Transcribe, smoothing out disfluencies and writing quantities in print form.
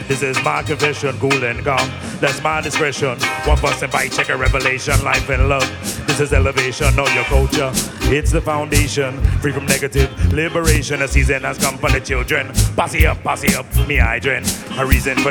This is my confession, cool and calm. That's my discretion. One person bite, check a revelation, life and love. This is elevation, know your culture. It's the foundation, free from negative liberation. A season has come for the children. Posse up, me hydrant. A reason for